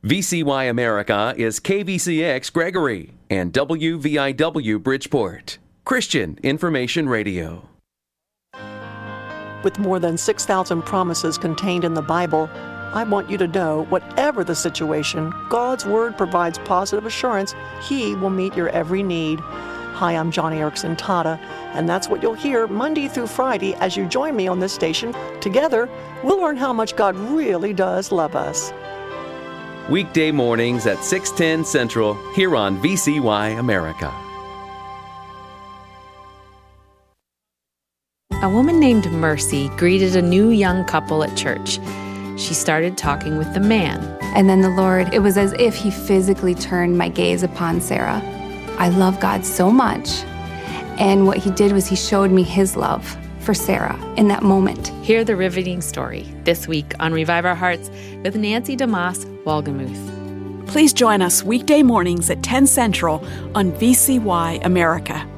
VCY America is KVCX Gregory and WVIW Bridgeport. Christian Information Radio. With more than 6,000 promises contained in the Bible, I want you to know, whatever the situation, God's Word provides positive assurance He will meet your every need. Hi, I'm Johnny Erickson Tata, and that's what you'll hear Monday through Friday as you join me on this station. Together, we'll learn how much God really does love us. Weekday mornings at 6:10 Central here on VCY America. A woman named Mercy greeted a new young couple at church. She started talking with the man. And then the Lord, it was as if He physically turned my gaze upon Sarah. I love God so much. And what He did was He showed me His love for Sarah in that moment. Hear the riveting story this week on Revive Our Hearts with Nancy DeMoss Walgemuth. Please join us weekday mornings at 10 Central on VCY America.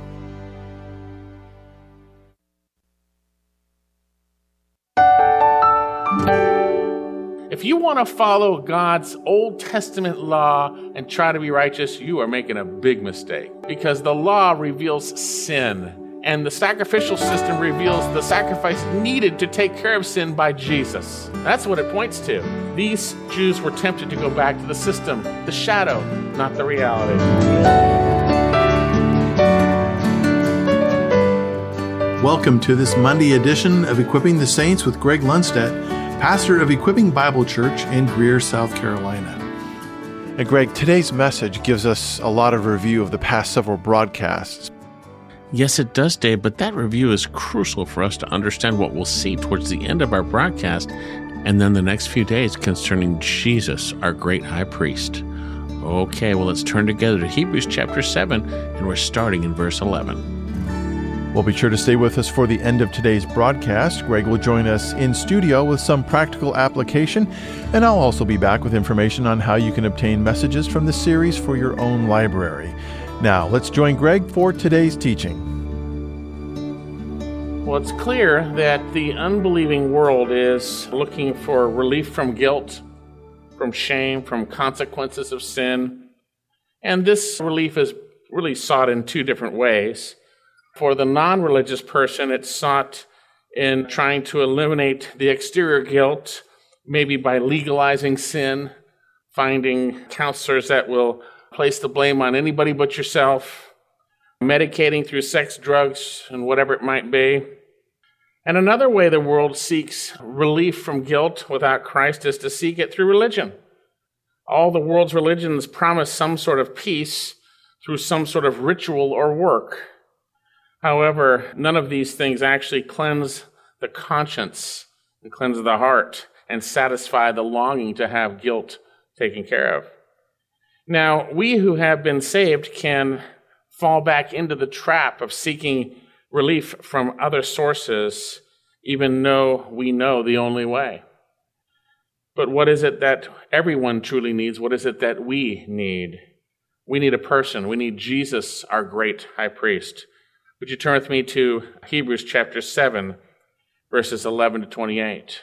If you want to follow God's Old Testament law and try to be righteous, you are making a big mistake, because the law reveals sin, and the sacrificial system reveals the sacrifice needed to take care of sin by Jesus. That's what it points to. These Jews were tempted to go back to the system, the shadow, not the reality. Welcome to this Monday edition of Equipping the Saints with Greg Lundstedt, pastor of Equipping Bible Church in Greer, South Carolina. And Greg, today's message gives us a lot of review of the past several broadcasts. Yes, it does, Dave, but that review is crucial for us to understand what we'll see towards the end of our broadcast and then the next few days concerning Jesus, our great high priest. Okay, well, let's turn together to Hebrews chapter 7, and we're starting in verse 11. Well, be sure to stay with us for the end of today's broadcast. Greg will join us in studio with some practical application, and I'll also be back with information on how you can obtain messages from the series for your own library. Now, let's join Greg for today's teaching. Well, it's clear that the unbelieving world is looking for relief from guilt, from shame, from consequences of sin. And this relief is really sought in two different ways. For the non-religious person, it's sought in trying to eliminate the exterior guilt, maybe by legalizing sin, finding counselors that will place the blame on anybody but yourself, medicating through sex, drugs, and whatever it might be. And another way the world seeks relief from guilt without Christ is to seek it through religion. All the world's religions promise some sort of peace through some sort of ritual or work. However, none of these things actually cleanse the conscience and cleanse the heart and satisfy the longing to have guilt taken care of. Now, we who have been saved can fall back into the trap of seeking relief from other sources, even though we know the only way. But what is it that everyone truly needs? What is it that we need? We need a person. We need Jesus, our great high priest. Would you turn with me to Hebrews chapter 7, verses 11 to 28.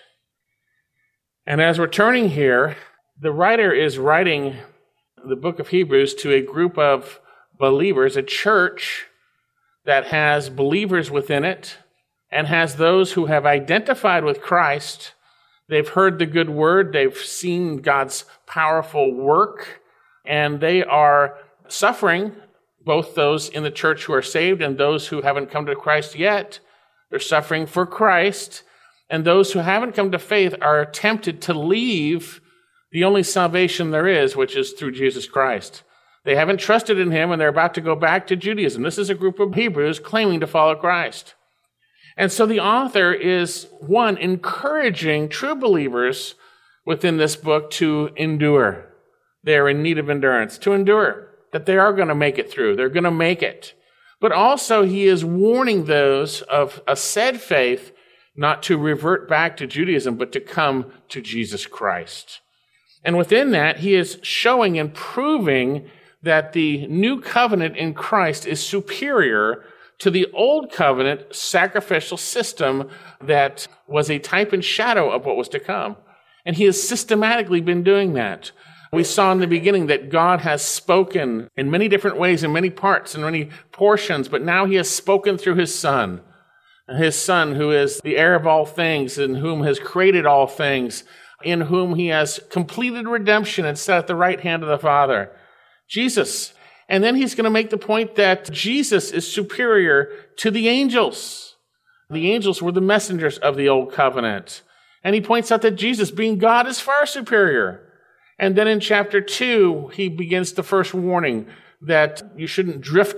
And as we're turning here, the writer is writing the book of Hebrews to a group of believers, a church that has believers within it and has those who have identified with Christ. They've heard the good word, they've seen God's powerful work, and they are suffering, both those in the church who are saved and those who haven't come to Christ yet. They're suffering for Christ, and those who haven't come to faith are tempted to leave the only salvation there is, which is through Jesus Christ. They haven't trusted in Him, and they're about to go back to Judaism. This is a group of Hebrews claiming to follow Christ. And so the author is, one, encouraging true believers within this book to endure. They are in need of endurance, to endure, that they are going to make it through. They're going to make it. But also he is warning those of a said faith not to revert back to Judaism, but to come to Jesus Christ. And within that, he is showing and proving that the new covenant in Christ is superior to the old covenant sacrificial system that was a type and shadow of what was to come. And he has systematically been doing that. We saw in the beginning that God has spoken in many different ways, in many parts, in many portions, but now he has spoken through his Son. His Son, who is the heir of all things, in whom has created all things, in whom he has completed redemption and set at the right hand of the Father. Jesus. And then he's going to make the point that Jesus is superior to the angels. The angels were the messengers of the old covenant. And he points out that Jesus, being God, is far superior. And then in chapter 2, he begins the first warning that you shouldn't drift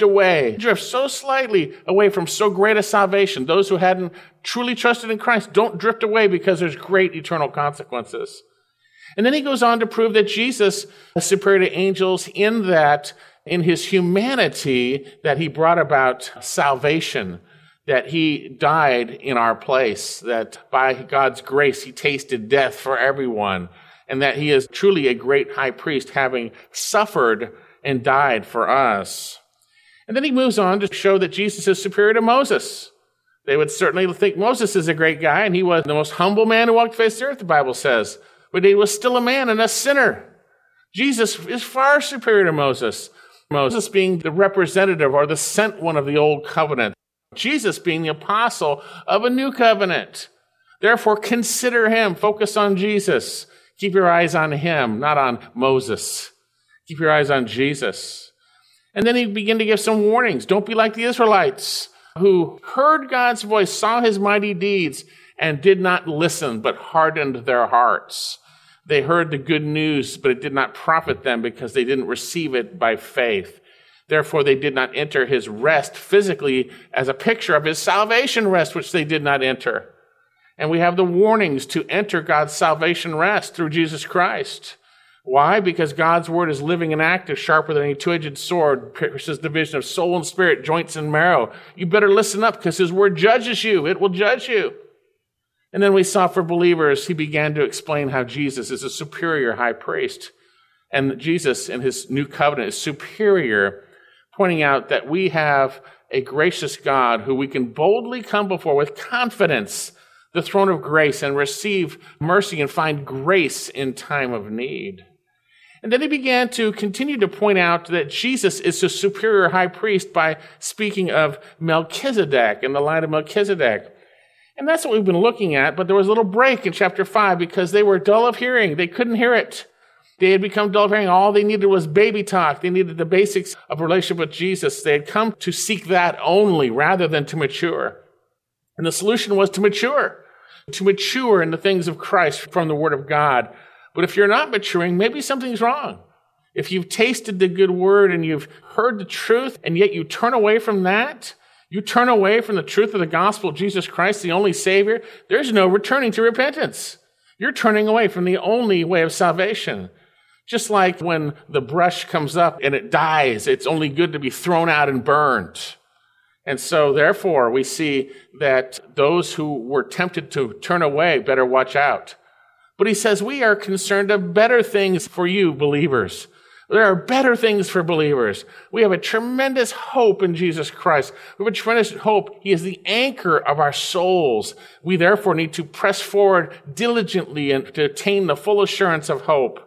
so slightly away from so great a salvation. Those who hadn't truly trusted in Christ, don't drift away because there's great eternal consequences. And then he goes on to prove that Jesus is superior to angels in that, in his humanity, that he brought about salvation, that he died in our place, that by God's grace he tasted death for everyone, and that he is truly a great high priest, having suffered and died for us. And then he moves on to show that Jesus is superior to Moses. They would certainly think Moses is a great guy, and he was the most humble man who walked the face of the earth, the Bible says. But he was still a man and a sinner. Jesus is far superior to Moses. Moses being the representative or the sent one of the old covenant. Jesus being the apostle of a new covenant. Therefore, consider him. Focus on Jesus. Keep your eyes on him, not on Moses. Keep your eyes on Jesus. And then he began to give some warnings. Don't be like the Israelites who heard God's voice, saw his mighty deeds, and did not listen, but hardened their hearts. They heard the good news, but it did not profit them because they didn't receive it by faith. Therefore, they did not enter his rest physically as a picture of his salvation rest, which they did not enter. And we have the warnings to enter God's salvation rest through Jesus Christ. Why? Because God's word is living and active, sharper than any two-edged sword, pierces division of soul and spirit, joints and marrow. You better listen up because his word judges you. It will judge you. And then we saw for believers, he began to explain how Jesus is a superior high priest. And Jesus in his new covenant is superior, pointing out that we have a gracious God who we can boldly come before with confidence, the throne of grace, and receive mercy and find grace in time of need. And then he began to continue to point out that Jesus is a superior high priest by speaking of Melchizedek and the line of Melchizedek. And that's what we've been looking at, but there was a little break in chapter 5 because they were dull of hearing. They couldn't hear it. They had become dull of hearing. All they needed was baby talk. They needed the basics of relationship with Jesus. They had come to seek that only rather than to mature. And the solution was to mature in the things of Christ from the Word of God. But if you're not maturing, maybe something's wrong. If you've tasted the good word and you've heard the truth, and yet you turn away from that, you turn away from the truth of the gospel of Jesus Christ, the only Savior, there's no returning to repentance. You're turning away from the only way of salvation. Just like when the brush comes up and it dies, it's only good to be thrown out and burned. And so, therefore, we see that those who were tempted to turn away better watch out. But he says, we are concerned of better things for you, believers. There are better things for believers. We have a tremendous hope in Jesus Christ. We have a tremendous hope. He is the anchor of our souls. We therefore need to press forward diligently and to attain the full assurance of hope.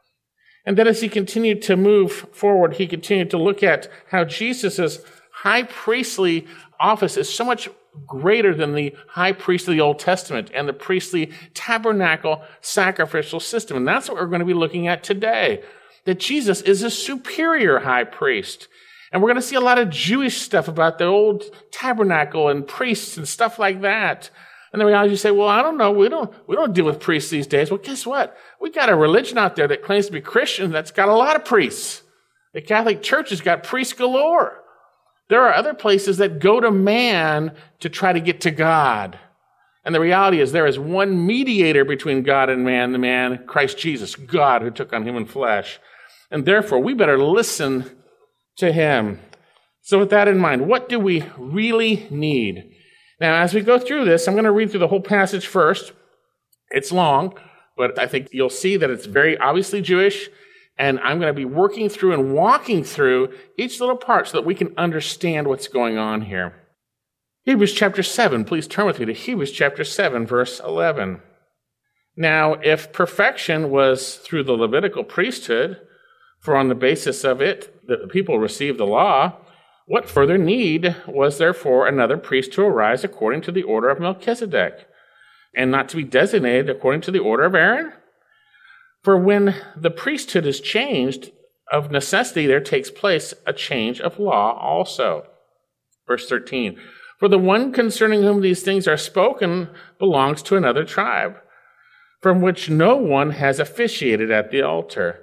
And then as he continued to move forward, he continued to look at how Jesus' high priestly office is so much greater than the high priest of the Old Testament and the priestly tabernacle sacrificial system. And that's what we're going to be looking at today, that Jesus is a superior high priest. And we're going to see a lot of Jewish stuff about the old tabernacle and priests and stuff like that. And the reality is you say, well, I don't know, we don't deal with priests these days. Well, guess what? We got a religion out there that claims to be Christian that's got a lot of priests. The Catholic Church has got priests galore. There are other places that go to man to try to get to God. And the reality is there is one mediator between God and man, the man, Christ Jesus, God who took on human flesh. And therefore, we better listen to him. So with that in mind, what do we really need? Now, as we go through this, I'm going to read through the whole passage first. It's long, but I think you'll see that it's very obviously Jewish. And I'm going to be working through and walking through each little part so that we can understand what's going on here. Hebrews chapter 7, please turn with me to Hebrews chapter 7, verse 11. Now, if perfection was through the Levitical priesthood, for on the basis of it the people received the law, what further need was there for another priest to arise according to the order of Melchizedek, and not to be designated according to the order of Aaron? For when the priesthood is changed, of necessity there takes place a change of law also. Verse 13, for the one concerning whom these things are spoken belongs to another tribe, from which no one has officiated at the altar.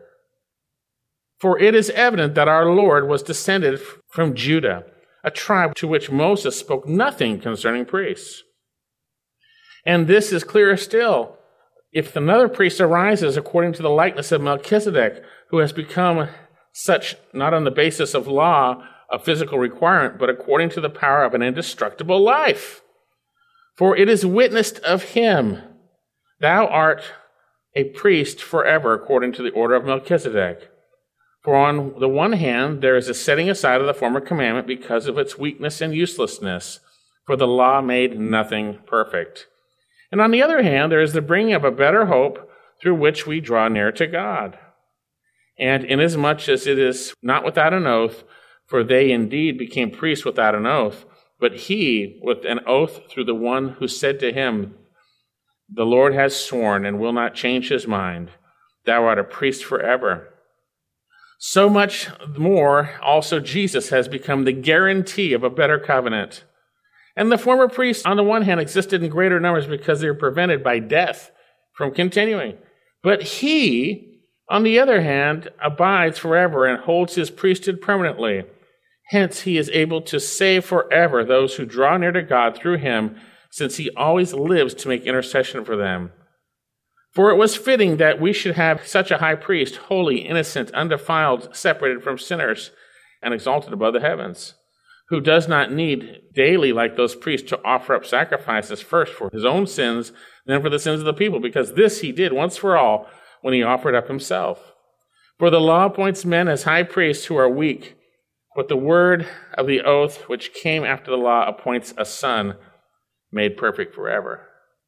For it is evident that our Lord was descended from Judah, a tribe to which Moses spoke nothing concerning priests. And this is clearer still. If another priest arises according to the likeness of Melchizedek, who has become such not on the basis of law, a physical requirement, but according to the power of an indestructible life. For it is witnessed of him, thou art a priest forever according to the order of Melchizedek. For on the one hand, there is a setting aside of the former commandment because of its weakness and uselessness, for the law made nothing perfect. And on the other hand, there is the bringing of a better hope through which we draw near to God. And inasmuch as it is not without an oath, for they indeed became priests without an oath, but he with an oath through the one who said to him, the Lord has sworn and will not change his mind, thou art a priest forever. So much more also Jesus has become the guarantee of a better covenant. And the former priests, on the one hand, existed in greater numbers because they were prevented by death from continuing. But he, on the other hand, abides forever and holds his priesthood permanently. Hence, he is able to save forever those who draw near to God through him, since he always lives to make intercession for them. For it was fitting that we should have such a high priest, holy, innocent, undefiled, separated from sinners, and exalted above the heavens, who does not need daily, like those priests, to offer up sacrifices first for his own sins, then for the sins of the people, because this he did once for all when he offered up himself. For the law appoints men as high priests who are weak, but the word of the oath which came after the law appoints a son made perfect forever.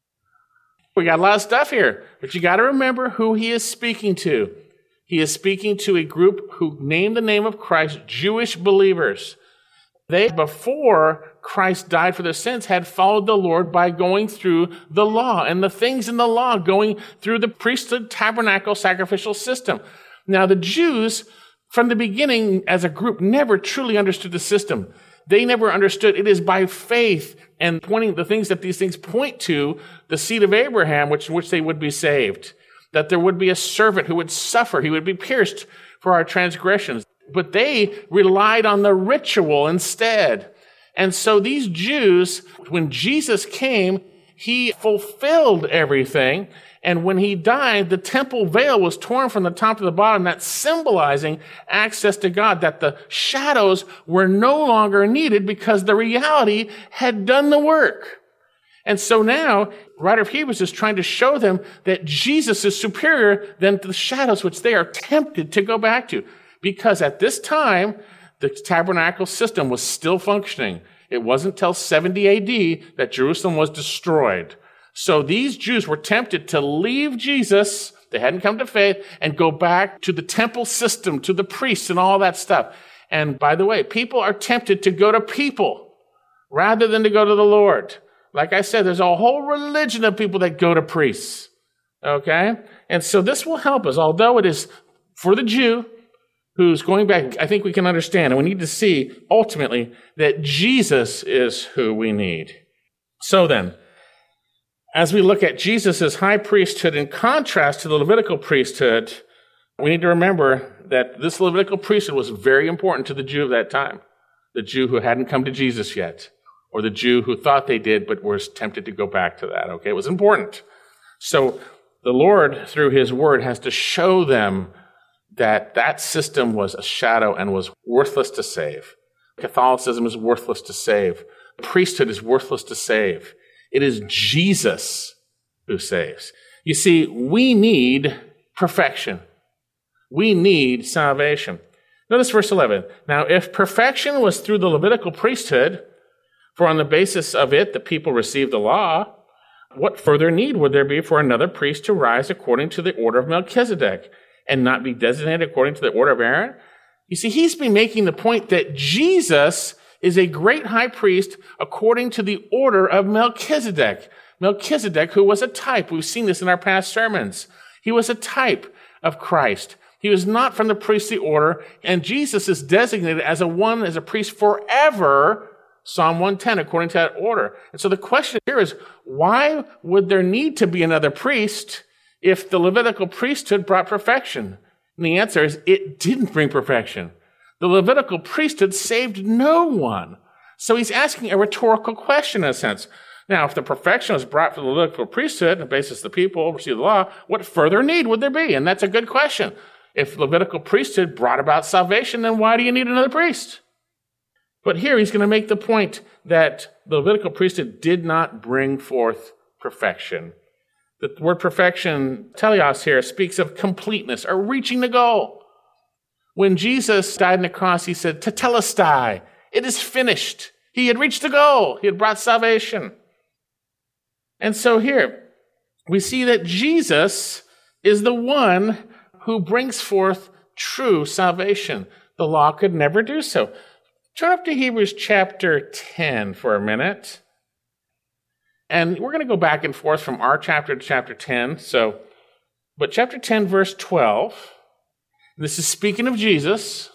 We got a lot of stuff here, but you got to remember who he is speaking to. He is speaking to a group who named the name of Christ Jewish believers. They, before Christ died for their sins, had followed the Lord by going through the law and the things in the law, going through the priesthood, tabernacle, sacrificial system. Now, the Jews, from the beginning, as a group, never truly understood the system. They never understood it is by faith and pointing the things that these things point to, the seed of Abraham, which they would be saved. That there would be a servant who would suffer, he would be pierced for our transgressions. But they relied on the ritual instead. And so these Jews, when Jesus came, he fulfilled everything. And when he died, the temple veil was torn from the top to the bottom, that's symbolizing access to God, that the shadows were no longer needed because the reality had done the work. And so now, writer of Hebrews is trying to show them that Jesus is superior than the shadows which they are tempted to go back to. Because at this time, the tabernacle system was still functioning. It wasn't until 70 AD that Jerusalem was destroyed. So these Jews were tempted to leave Jesus, they hadn't come to faith, and go back to the temple system, to the priests and all that stuff. And by the way, people are tempted to go to people rather than to go to the Lord. Like I said, there's a whole religion of people that go to priests. Okay? And so this will help us, although it is for the Jew who's going back. I think we can understand, and we need to see ultimately that Jesus is who we need. So then, as we look at Jesus' high priesthood in contrast to the Levitical priesthood, we need to remember that this Levitical priesthood was very important to the Jew of that time, the Jew who hadn't come to Jesus yet, or the Jew who thought they did but was tempted to go back to that. Okay, it was important. So the Lord, through his word, has to show them that that system was a shadow and was worthless to save. Catholicism is worthless to save. Priesthood is worthless to save. It is Jesus who saves. You see, we need perfection. We need salvation. Notice verse 11. Now, if perfection was through the Levitical priesthood, for on the basis of it the people received the law, what further need would there be for another priest to rise according to the order of Melchizedek and not be designated according to the order of Aaron? You see, he's been making the point that Jesus is a great high priest according to the order of Melchizedek. Melchizedek, who was a type. We've seen this in our past sermons. He was a type of Christ. He was not from the priestly order, and Jesus is designated as a priest forever, Psalm 110, according to that order. And so the question here is, why would there need to be another priest if the Levitical priesthood brought perfection? And the answer is, it didn't bring perfection. The Levitical priesthood saved no one. So he's asking a rhetorical question in a sense. Now, if the perfection was brought from the Levitical priesthood, on the basis the people receive the law, what further need would there be? And that's a good question. If Levitical priesthood brought about salvation, then why do you need another priest? But here he's going to make the point that the Levitical priesthood did not bring forth perfection. The word perfection, teleos here, speaks of completeness or reaching the goal. When Jesus died on the cross, he said, tetelestai, it is finished. He had reached the goal. He had brought salvation. And so here, we see that Jesus is the one who brings forth true salvation. The law could never do so. Turn up to Hebrews chapter 10 for a minute. And we're going to go back and forth from our chapter to chapter 10. But chapter 10, verse 12, this is speaking of Jesus.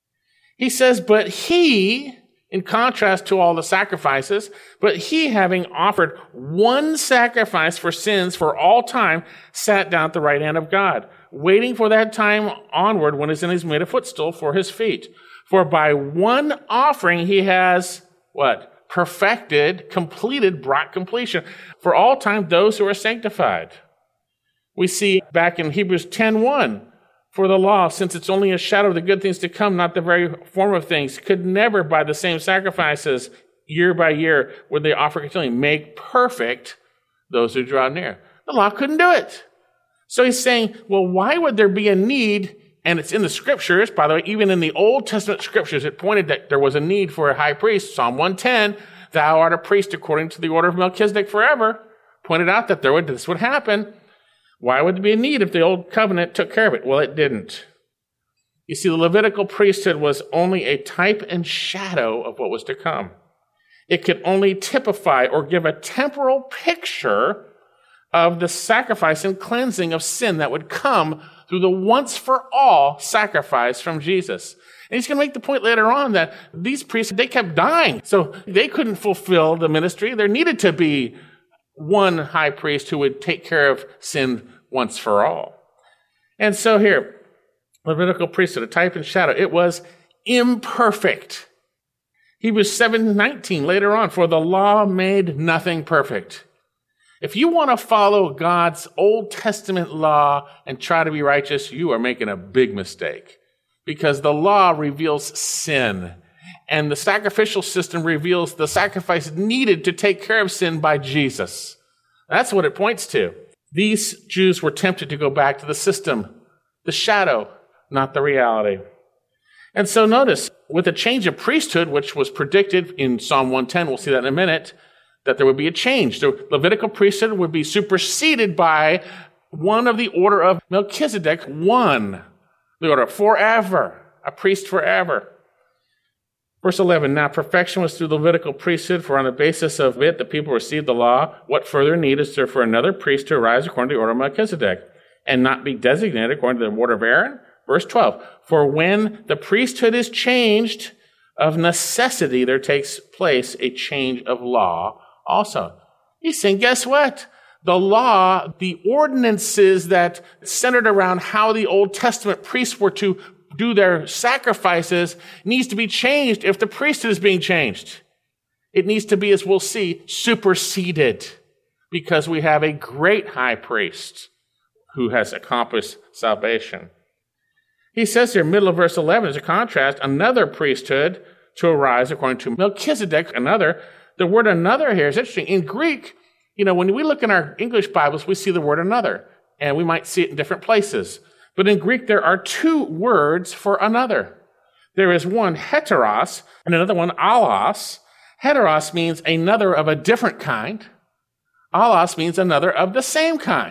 He says, but he, in contrast to all the sacrifices, but he, having offered one sacrifice for sins for all time, sat down at the right hand of God, waiting for that time onward when his enemies made a footstool for his feet. For by one offering he has, what? Perfected, completed, brought completion. For all time, those who are sanctified. We see back in Hebrews 10:1, for the law, since it's only a shadow of the good things to come, not the very form of things, could never, by the same sacrifices, year by year, would they offer continually, make perfect those who draw near. The law couldn't do it. So he's saying, well, why would there be a need? And it's in the scriptures, by the way, even in the Old Testament scriptures, it pointed that there was a need for a high priest. Psalm 110, thou art a priest according to the order of Melchizedek forever, pointed out that this would happen. Why would there be a need if the old covenant took care of it? Well, it didn't. You see, the Levitical priesthood was only a type and shadow of what was to come. It could only typify or give a temporal picture of the sacrifice and cleansing of sin that would come through the once-for-all sacrifice from Jesus. And he's going to make the point later on that these priests, they kept dying, so they couldn't fulfill the ministry. There needed to be one high priest who would take care of sin once for all. And so here, Levitical priesthood, a type and shadow, it was imperfect. Hebrews 7:19 later on, for the law made nothing perfect. If you want to follow God's Old Testament law and try to be righteous, you are making a big mistake, because the law reveals sin, and the sacrificial system reveals the sacrifice needed to take care of sin by Jesus. That's what it points to. These Jews were tempted to go back to the system, the shadow, not the reality. And so notice, with a change of priesthood, which was predicted in Psalm 110, we'll see that in a minute, that there would be a change. The Levitical priesthood would be superseded by one of the order of Melchizedek, the order forever, a priest forever. Verse 11, now perfection was through the Levitical priesthood, for on the basis of it the people received the law. What further need is there for another priest to arise according to the order of Melchizedek, and not be designated according to the order of Aaron? Verse 12, for when the priesthood is changed, of necessity there takes place a change of law also. He's saying, guess what? The law, the ordinances that centered around how the Old Testament priests were to do their sacrifices needs to be changed if the priesthood is being changed. It needs to be, as we'll see, superseded, because we have a great high priest who has accomplished salvation. He says here, middle of verse 11, as a contrast, another priesthood to arise according to Melchizedek, another. The word another here is interesting. In Greek, when we look in our English Bibles, we see the word another, and we might see it in different places. But in Greek, there are two words for another. There is one, heteros, and another one, allos. Heteros means another of a different kind. Allos means another of the same kind.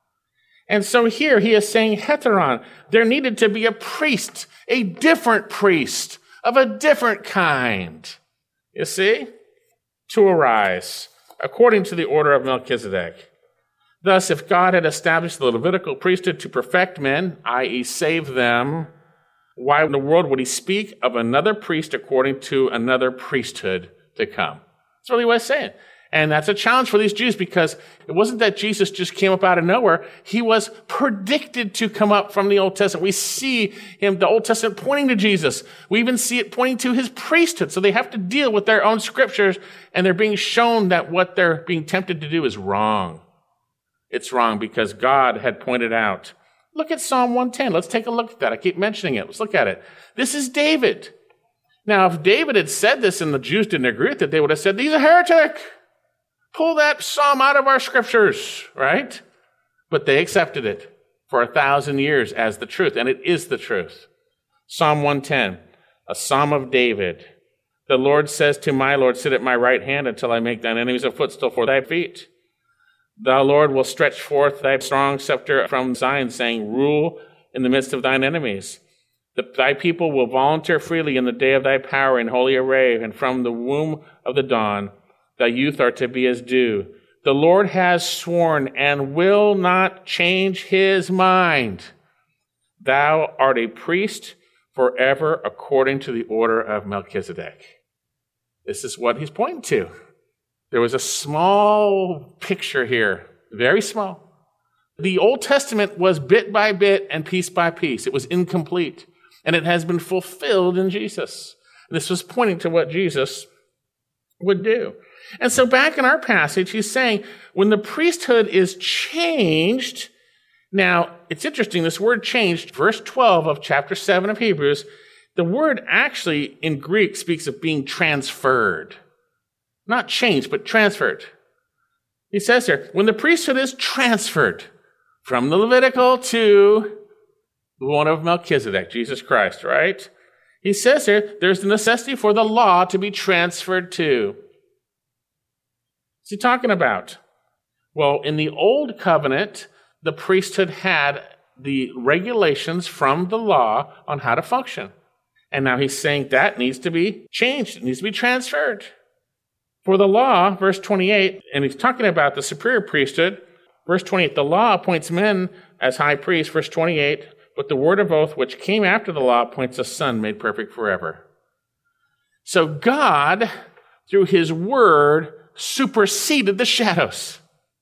And so here he is saying heteron. There needed to be a priest, a different priest of a different kind. You see? To arise, according to the order of Melchizedek. Thus, if God had established the Levitical priesthood to perfect men, i.e. save them, why in the world would he speak of another priest according to another priesthood to come? That's really what he's saying. And that's a challenge for these Jews, because it wasn't that Jesus just came up out of nowhere. He was predicted to come up from the Old Testament. We see him, the Old Testament, pointing to Jesus. We even see it pointing to his priesthood. So they have to deal with their own scriptures, and they're being shown that what they're being tempted to do is wrong. It's wrong because God had pointed out. Look at Psalm 110. Let's take a look at that. I keep mentioning it. Let's look at it. This is David. Now, if David had said this and the Jews didn't agree with it, they would have said, he's a heretic. Pull that psalm out of our scriptures, right? But they accepted it for 1,000 years as the truth, and it is the truth. Psalm 110, a psalm of David. The Lord says to my Lord, sit at my right hand until I make thine enemies a footstool for thy feet. Thou, Lord, will stretch forth thy strong scepter from Zion, saying, rule in the midst of thine enemies. Thy people will volunteer freely in the day of thy power in holy array, and from the womb of the dawn. Thy youth are to be as dew. The Lord has sworn and will not change his mind. Thou art a priest forever according to the order of Melchizedek. This is what he's pointing to. There was a small picture here, very small. The Old Testament was bit by bit and piece by piece. It was incomplete, and it has been fulfilled in Jesus. This was pointing to what Jesus would do. And so back in our passage, he's saying when the priesthood is changed, now it's interesting, this word changed, verse 12 of chapter 7 of Hebrews, the word actually in Greek speaks of being transferred. Not changed, but transferred. He says here, when the priesthood is transferred from the Levitical to the one of Melchizedek, Jesus Christ, right? He says here, there's the necessity for the law to be transferred to. What's he talking about? Well, in the Old Covenant, the priesthood had the regulations from the law on how to function. And now he's saying that needs to be changed. It needs to be transferred. For the law, verse 28, and he's talking about the superior priesthood. Verse 28, the law appoints men as high priests. Verse 28, but the word of oath which came after the law appoints a son made perfect forever. So God, through his word, superseded the shadows.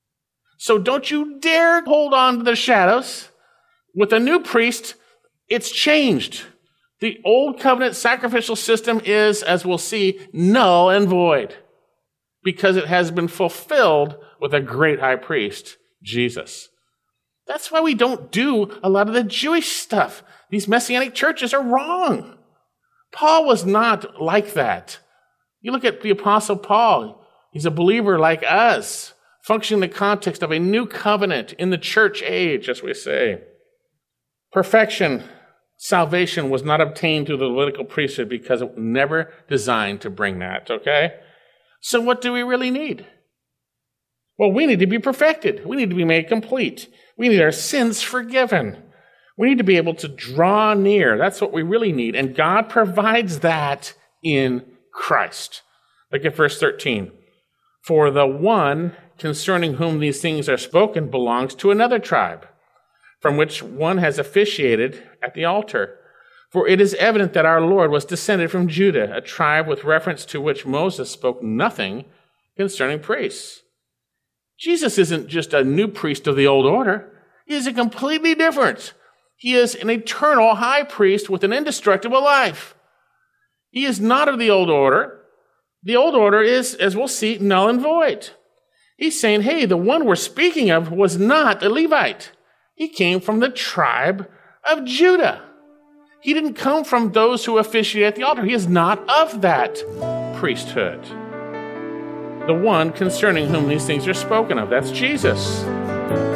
So don't you dare hold on to the shadows. With a new priest, it's changed. The old covenant sacrificial system is, as we'll see, null and void because it has been fulfilled with a great high priest, Jesus. That's why we don't do a lot of the Jewish stuff. These Messianic churches are wrong. Paul was not like that. You look at the Apostle Paul. He's a believer like us, functioning in the context of a new covenant in the church age, as we say. Perfection, salvation was not obtained through the Levitical priesthood because it was never designed to bring that, okay? So what do we really need? Well, we need to be perfected. We need to be made complete. We need our sins forgiven. We need to be able to draw near. That's what we really need. And God provides that in Christ. Look at verse 13. For the one concerning whom these things are spoken belongs to another tribe, from which one has officiated at the altar. For it is evident that our Lord was descended from Judah, a tribe with reference to which Moses spoke nothing concerning priests. Jesus isn't just a new priest of the old order. He is a completely different. He is an eternal high priest with an indestructible life. He is not of the old order. The old order is, as we'll see, null and void. He's saying, hey, the one we're speaking of was not a Levite. He came from the tribe of Judah. He didn't come from those who officiate at the altar. He is not of that priesthood. The one concerning whom these things are spoken of, that's Jesus.